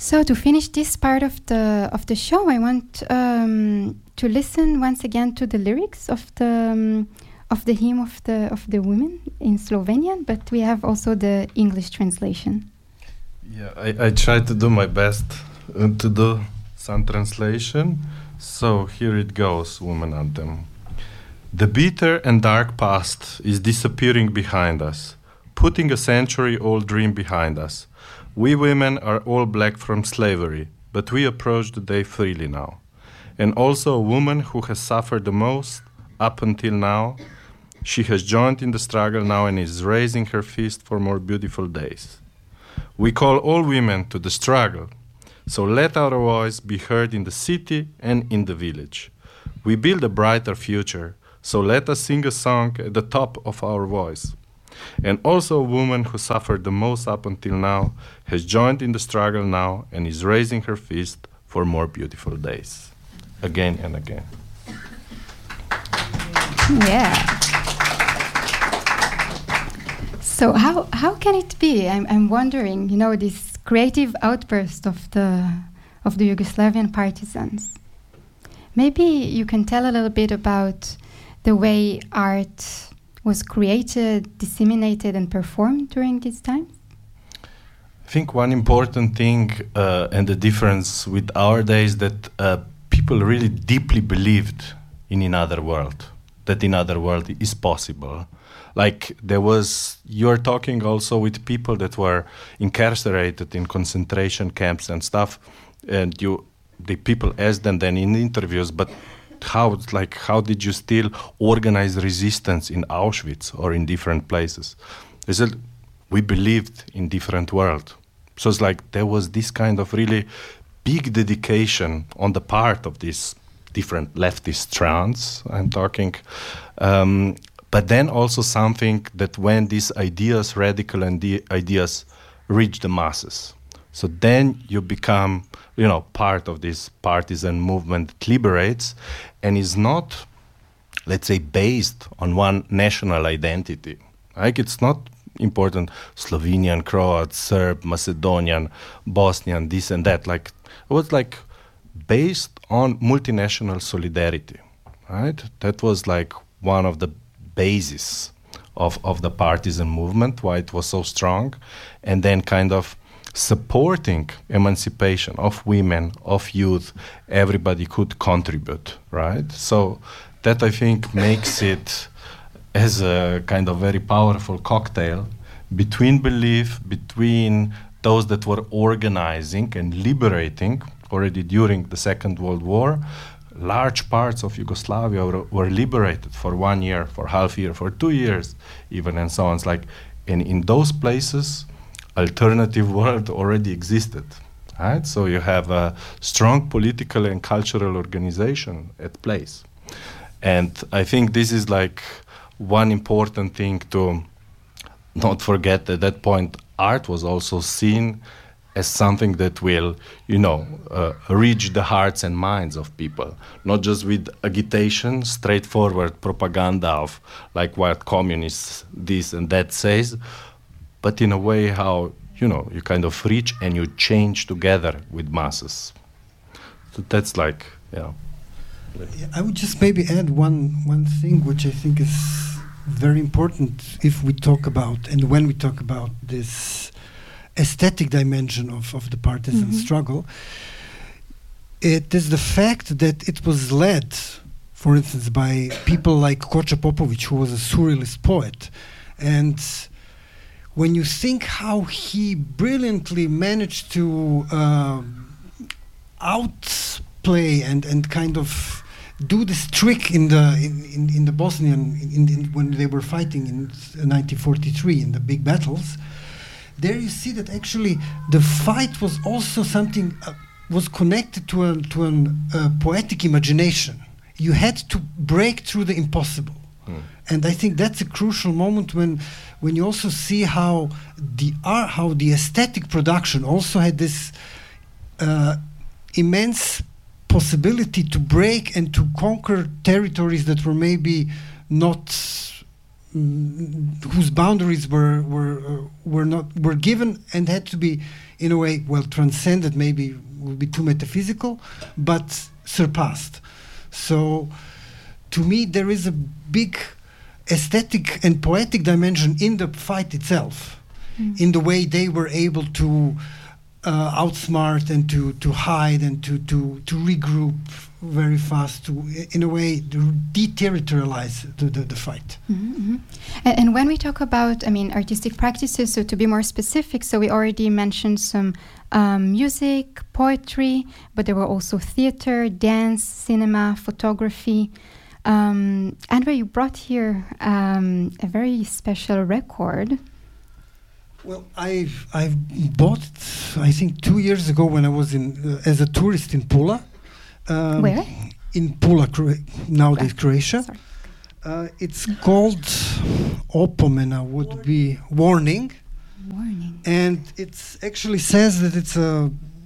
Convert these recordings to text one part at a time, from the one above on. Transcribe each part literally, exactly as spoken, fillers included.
So to finish this part of the of the show, I want um, to listen once again to the lyrics of the um, of the hymn of the of the women in Slovenian, but we have also the English translation. Yeah, I, I try to do my best uh, to do some translation. So here it goes, Woman Anthem. The bitter and dark past is disappearing behind us, putting a century-old dream behind us. We women are all black from slavery, but we approach the day freely now. And also a woman who has suffered the most up until now, she has joined in the struggle now and is raising her fist for more beautiful days. We call all women to the struggle, so let our voice be heard in the city and in the village. We build a brighter future, so let us sing a song at the top of our voice. And also a woman who suffered the most up until now has joined in the struggle now and is raising her fist for more beautiful days. Again and again. Yeah. So how how can it be? I'm I'm wondering, you know, this creative outburst of the of the Yugoslavian partisans. Maybe you can tell a little bit about the way art was created, disseminated, and performed during these times? I think one important thing uh, and the difference with our days that uh, people really deeply believed in another world, that another world is possible. Like there was, you're talking also with people that were incarcerated in concentration camps and stuff, and you, the people asked them then in interviews, but how, like, how did you still organize resistance in Auschwitz or in different places? They said, we believed in different world. So it's like there was this kind of really big dedication on the part of these different leftist strands, I'm talking, um, but then also something that when these ideas, radical and the ideas, reach the masses. So then you become, you know, part of this partisan movement that liberates and is not, let's say, based on one national identity. Like it's not important Slovenian, Croat, Serb, Macedonian, Bosnian, this and that. Like it was like based on multinational solidarity, right? That was like one of the bases of, of the partisan movement, why it was so strong, and then kind of supporting emancipation of women, of youth, everybody could contribute, right? So that I think makes it as a kind of very powerful cocktail between belief, between those that were organizing and liberating already during the Second World War. Large parts of Yugoslavia were, were liberated for one year, for half year, for two years even, and so on. It's like, and in those places, alternative world already existed, right? So you have a strong political and cultural organization at place. And I think this is like one important thing to not forget. At that point, art was also seen as something that will, you know, uh, reach the hearts and minds of people, not just with agitation, straightforward propaganda of like what communists this and that says, but in a way how, you know, you kind of reach and you change together with masses. So that's like, yeah. Yeah, I would just maybe add one one thing which I think is very important if we talk about, and when we talk about this aesthetic dimension of, of the partisan mm-hmm. struggle, it is the fact that it was led, for instance, by people like Koča Popović, who was a surrealist poet. And when you think how he brilliantly managed to uh, outplay and, and kind of do this trick in the in, in, in the Bosnian in, in, when they were fighting in nineteen forty-three in the big battles, there you see that actually the fight was also something uh, was connected to a to an uh, poetic imagination. You had to break through the impossible. Mm. And I think that's a crucial moment when when you also see how the art, how the aesthetic production also had this uh, immense possibility to break and to conquer territories that were maybe not mm, whose boundaries were were uh, were not were given and had to be, in a way, well, transcended. Maybe would be too metaphysical, but surpassed. So, to me, there is a big aesthetic and poetic dimension in the fight itself, mm. in the way they were able to uh, outsmart and to, to hide and to, to, to regroup very fast, to, in a way, to deterritorialize the, the, the fight. Mm-hmm, mm-hmm. And, and when we talk about, I mean, artistic practices, so to be more specific, so we already mentioned some um, music, poetry, but there were also theater, dance, cinema, photography. Um, Andre, you brought here um, a very special record. Well, I've I've bought it, I think, two years ago when I was in uh, as a tourist in Pula. Um, Where? In Pula, Cro- nowadays Right. Croatia. Sorry. Uh, it's called Opomena, would be warning, Warning. and it actually says that it's a,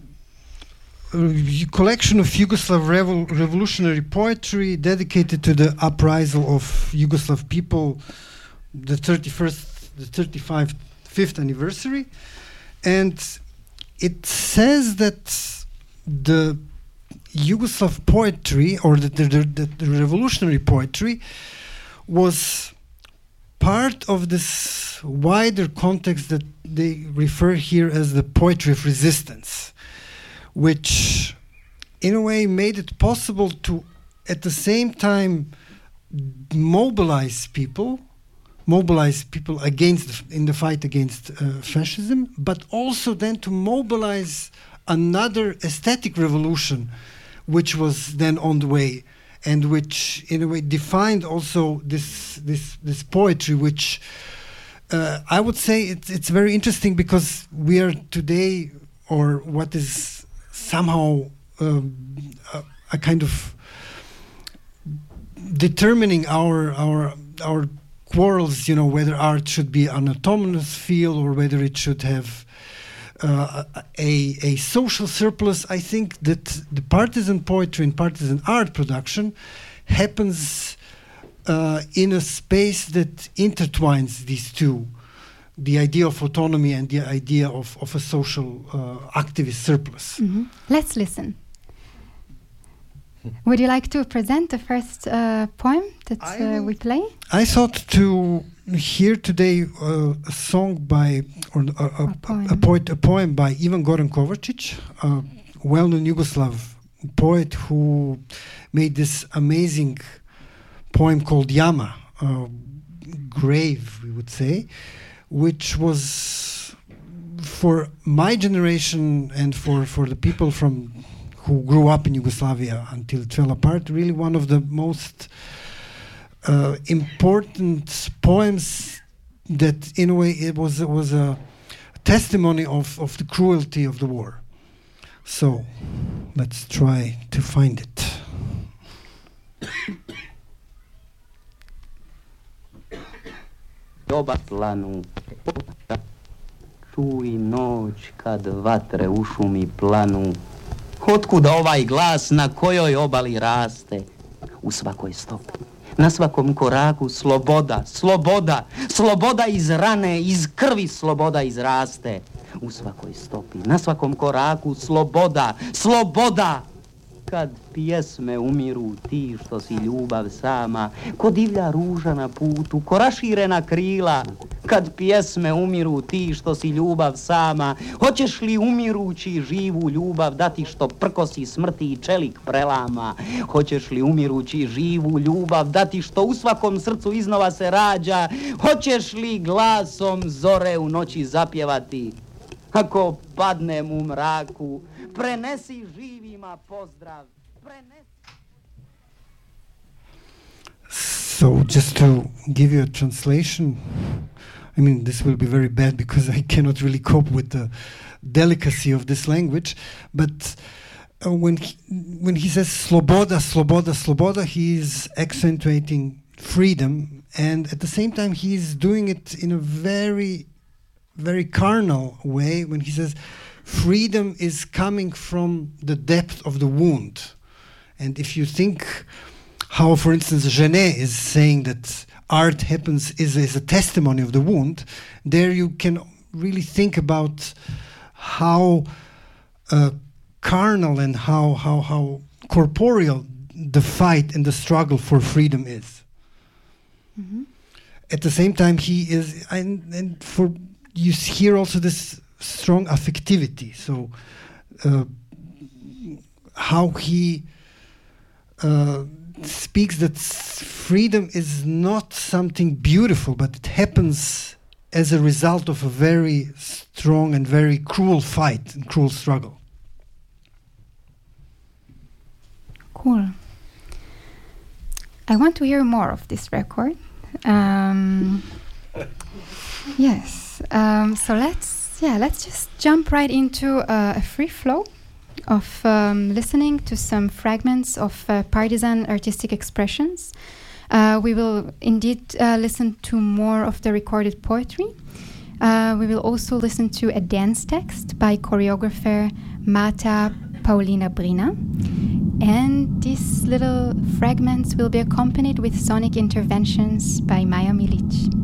a collection of Yugoslav revol- revolutionary poetry dedicated to the uprisal of Yugoslav people, the thirty-first, the thirty-fifth fifth anniversary, and it says that the Yugoslav poetry, or the, the, the, the revolutionary poetry, was part of this wider context that they refer here as the poetry of resistance, which in a way made it possible to at the same time mobilize people mobilize people against the, in the fight against uh, fascism, but also then to mobilize another aesthetic revolution which was then on the way, and which in a way defined also this this this poetry, which uh, I would say it's it's very interesting, because we are today, or what is somehow um, a, a kind of determining our our our quarrels, you know, whether art should be an autonomous field or whether it should have uh, a, a social surplus. I think that the partisan poetry and partisan art production happens uh, in a space that intertwines these two, the idea of autonomy and the idea of, of a social uh, activist surplus. Mm-hmm. Let's listen. Would you like to present the first uh, poem that uh, we play? I thought to hear today uh, a song by, or a, a, a, poem. a poet, a poem by Ivan Goran Kovačić, a well-known Yugoslav poet who made this amazing poem called Yama, uh, grave, we would say, which was for my generation and for, for the people from who grew up in Yugoslavia until it fell apart, really one of the most uh, important poems that, in a way, it was it was a testimony of, of the cruelty of the war. So, let's try to find it. Oba planu, čuj noć kad vatre u šumi planu. Otkud ovaj glas na kojoj obali raste? U svakoj stopi, na svakom koraku sloboda, sloboda, sloboda iz rane, iz krvi sloboda izraste. U svakoj stopi, na svakom koraku sloboda, sloboda. Kad pjesme umiru, ti što si ljubav sama, ko divlja ruža na putu, ko raširena krila. Kad pjesme umiru, ti što si ljubav sama, hoćeš li umirući živu ljubav dati što prkosi smrti i čelik prelama? Hoćeš li umirući živu ljubav dati što u svakom srcu iznova se rađa? Hoćeš li glasom zore u noći zapjevati? Ako padnem u mraku, prenesi živima pozdrav. Prenesi... So, just to give you a translation, I mean, this will be very bad because I cannot really cope with the delicacy of this language, but uh, when he, when he says sloboda, sloboda, sloboda, he is accentuating freedom, and at the same time he is doing it in a very, very carnal way when he says freedom is coming from the depth of the wound. And if you think how, for instance, Genet is saying that art happens is, is a testimony of the wound, there you can really think about how uh, carnal and how, how, how corporeal the fight and the struggle for freedom is. Mm-hmm. At the same time, he is, and, and for you hear also this strong affectivity. So, uh, how he uh, speaks that s- freedom is not something beautiful, but it happens as a result of a very strong and very cruel fight and cruel struggle. Cool. I want to hear more of this record. Um, yes. Um, so let's yeah let's just jump right into uh, a free flow of um, listening to some fragments of uh, partisan artistic expressions. Uh, we will indeed uh, listen to more of the recorded poetry. Uh, we will also listen to a dance text by choreographer Marta Paulina Brina. And these little fragments will be accompanied with sonic interventions by Maja Milic.